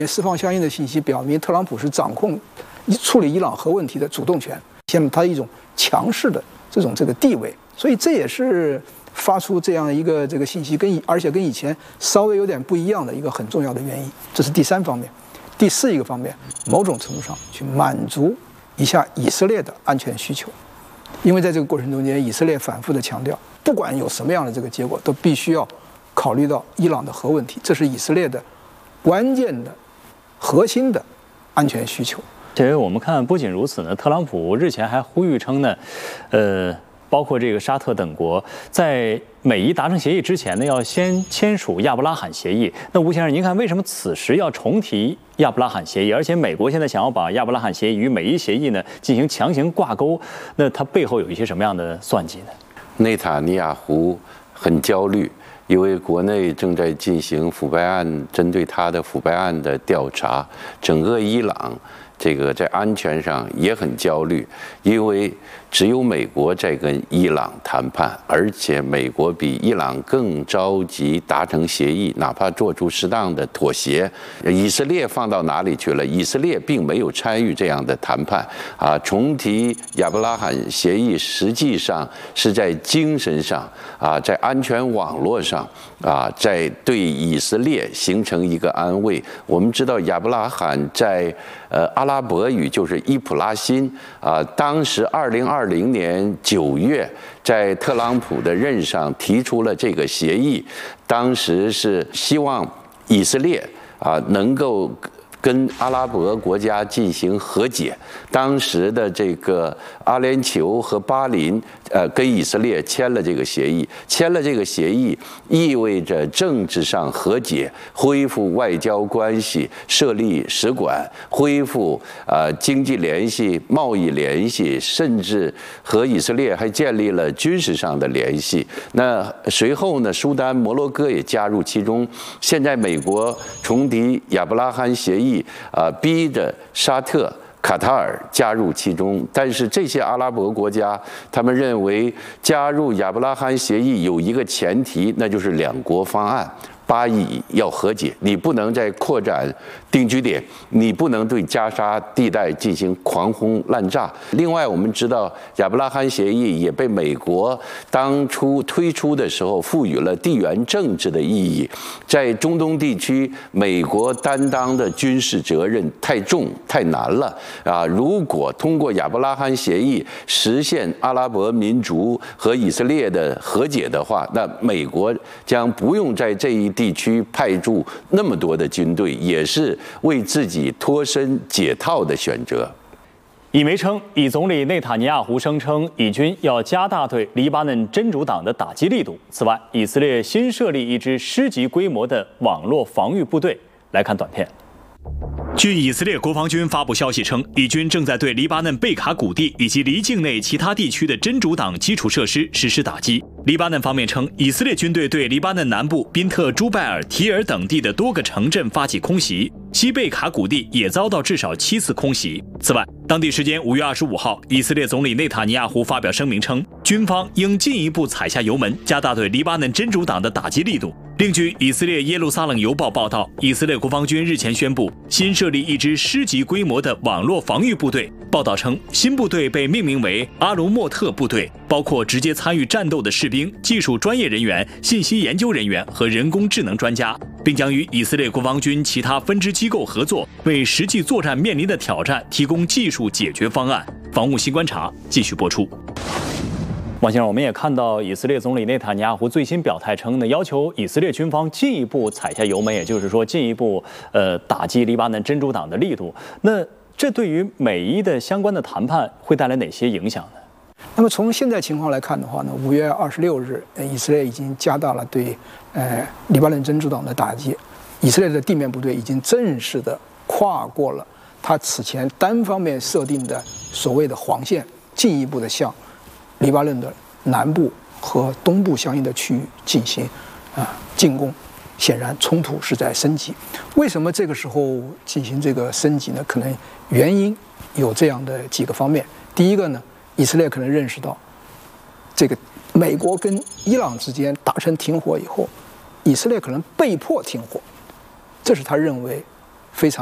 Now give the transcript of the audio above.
释放相应的信息，表明特朗普是掌控处理伊朗核问题的主动权，显露他一种强势的这个地位。所以这也是发出这样一个信息，而且跟以前稍微有点不一样的一个很重要的原因。这是第三方面。第四一个方面，某种程度上去满足一下以色列的安全需求，因为在这个过程中间，以色列反复的强调，不管有什么样的这个结果，都必须要考虑到伊朗的核问题，这是以色列的关键的、核心的安全需求。 其实我们看，不仅如此呢，特朗普日前还呼吁称呢，包括这个沙特等国，在美伊达成协议之前呢，要先签署亚伯拉罕协议。那吴先生，您看为什么此时要重提亚伯拉罕协议？而且美国现在想要把亚伯拉罕协议与美伊协议呢进行强行挂钩，那它背后有一些什么样的算计呢？ 内塔尼亚胡很焦虑，因为国内正在进行腐败案，针对他的腐败案的调查，整个伊朗这个在安全上也很焦虑，因为只有美国在跟伊朗谈判，而且美国比伊朗更着急达成协议，哪怕做出适当的妥协。以色列放到哪里去了？以色列并没有参与这样的谈判啊。重提亚伯拉罕协议，实际上是在精神上啊，在安全网络上啊，在对以色列形成一个安慰。我们知道亚伯拉罕在阿拉伯语就是伊普拉辛啊，当时2020年9月，在特朗普的任上提出了这个协议，当时是希望以色列啊能够跟阿拉伯国家进行和解。当时的这个阿联酋和巴林跟以色列签了这个协议，签了这个协议意味着政治上和解，恢复外交关系，设立使馆，恢复经济联系、贸易联系，甚至和以色列还建立了军事上的联系。那随后呢，苏丹、摩洛哥也加入其中。现在美国重提亚伯拉罕协议，逼着沙特、卡塔尔加入其中，但是这些阿拉伯国家，他们认为加入亚伯拉罕协议有一个前提，那就是两国方案。巴以要和解，你不能再扩展定居点，你不能对加沙地带进行狂轰滥炸。另外，我们知道亚伯拉罕协议也被美国当初推出的时候赋予了地缘政治的意义。在中东地区，美国担当的军事责任太重太难了啊！如果通过亚伯拉罕协议实现阿拉伯民族和以色列的和解的话，那美国将不用在这一地区派驻那么多的军队，也是为自己脱身解套的选择。 以媒称，以总理内塔尼亚胡声称，以军要加大对黎巴嫩真主党的打击力度。此外，以色列新设立一支师级规模的网络防御部队。来看短片。据以色列国防军发布消息称，以军正在对黎巴嫩贝卡谷地以及离境内其他地区的真主党基础设施实施打击。黎巴嫩方面称，以色列军队对黎巴嫩南部宾特朱拜尔、提尔等地的多个城镇发起空袭，西贝卡谷地也遭到至少7次空袭。此外，当地时间5月25号，以色列总理内塔尼亚胡发表声明称，军方应进一步踩下油门，加大对黎巴嫩真主党的打击力度。另据以色列耶路撒冷邮报报道，以色列国防军日前宣布新设立一支师级规模的网络防御部队。报道称，新部队被命名为阿隆莫特部队，包括直接参与战斗的士兵、技术专业人员、信息研究人员和人工智能专家，并将与以色列国防军其他分支机构合作，为实际作战面临的挑战提供技术解决方案。防务新观察继续播出。王先生，我们也看到以色列总理内塔尼亚胡最新表态称呢，要求以色列军方进一步踩下油门，也就是说进一步打击黎巴嫩真主党的力度。那这对于美伊的相关的谈判会带来哪些影响呢？ 那么从现在情况来看的话呢，5月26日，以色列已经加大了对黎巴嫩真主党的打击，以色列的地面部队已经正式的跨过了他此前单方面设定的所谓的黄线，进一步的向黎巴嫩的南部和东部相应的区域进行进攻。显然冲突是在升级。为什么这个时候进行这个升级呢？可能原因有这样的几个方面。第一个呢，以色列可能认识到，这个美国跟伊朗之间达成停火以后，以色列可能被迫停火，这是他认为非常。